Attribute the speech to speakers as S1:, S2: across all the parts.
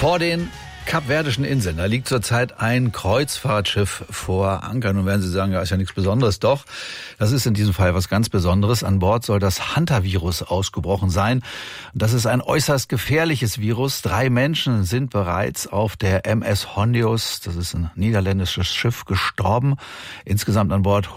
S1: Vor den Kapverdischen Inseln, da liegt zurzeit ein Kreuzfahrtschiff vor Anker. Nun werden Sie sagen, ja, ist ja nichts Besonderes. Doch, das ist in diesem Fall was ganz Besonderes. An Bord soll das Hantavirus ausgebrochen sein. Das ist ein äußerst gefährliches Virus. 3 Menschen sind bereits auf der MS Hondius, das ist ein niederländisches Schiff, gestorben. Insgesamt an Bord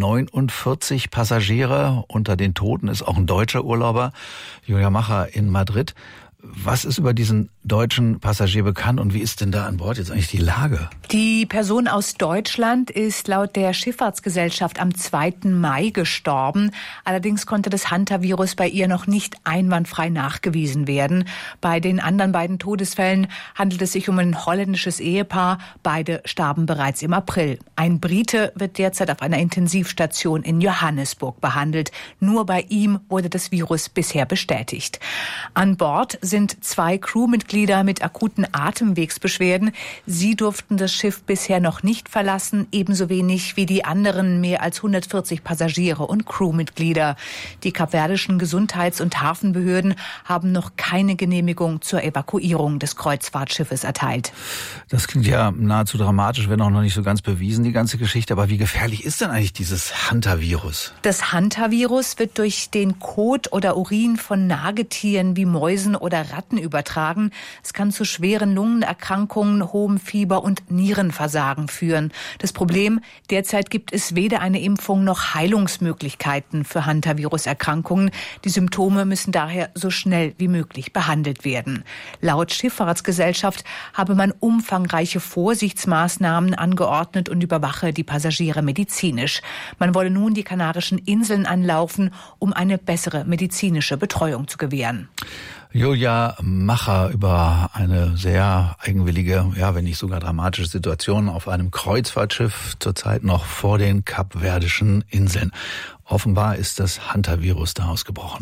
S1: 149 Passagiere. Unter den Toten ist auch ein deutscher Urlauber, Julia Macher in Madrid. Was ist über diesen deutschen Passagier bekannt und wie ist denn da an Bord jetzt eigentlich die Lage?
S2: Die Person aus Deutschland ist laut der Schifffahrtsgesellschaft am 2. Mai gestorben. Allerdings konnte das Hantavirus bei ihr noch nicht einwandfrei nachgewiesen werden. Bei den anderen beiden Todesfällen handelt es sich um ein holländisches Ehepaar. Beide starben bereits im April. Ein Brite wird derzeit auf einer Intensivstation in Johannesburg behandelt. Nur bei ihm wurde das Virus bisher bestätigt. An Bord sind 2 Crewmitglieder mit akuten Atemwegsbeschwerden. Sie durften das Schiff bisher noch nicht verlassen, ebenso wenig wie die anderen mehr als 140 Passagiere und Crewmitglieder. Die kapverdischen Gesundheits- und Hafenbehörden haben noch keine Genehmigung zur Evakuierung des Kreuzfahrtschiffes erteilt.
S1: Das klingt ja nahezu dramatisch, wenn auch noch nicht so ganz bewiesen, die ganze Geschichte. Aber wie gefährlich ist denn eigentlich dieses Hantavirus?
S2: Das Hantavirus wird durch den Kot oder Urin von Nagetieren wie Mäusen oder Ratten übertragen. Es kann zu schweren Lungenerkrankungen, hohem Fieber und Nierenversagen führen. Das Problem, derzeit gibt es weder eine Impfung noch Heilungsmöglichkeiten für Hantavirus-Erkrankungen. Die Symptome müssen daher so schnell wie möglich behandelt werden. Laut Schifffahrtsgesellschaft habe man umfangreiche Vorsichtsmaßnahmen angeordnet und überwache die Passagiere medizinisch. Man wolle nun die Kanarischen Inseln anlaufen, um eine bessere medizinische Betreuung zu gewähren.
S1: Julia Macher über eine sehr eigenwillige, ja, wenn nicht sogar dramatische Situation auf einem Kreuzfahrtschiff, zurzeit noch vor den Kapverdischen Inseln. Offenbar ist das Hantavirus da ausgebrochen.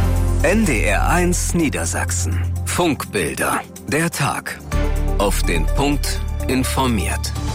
S3: NDR1 Niedersachsen. Funkbilder. Der Tag. Auf den Punkt informiert.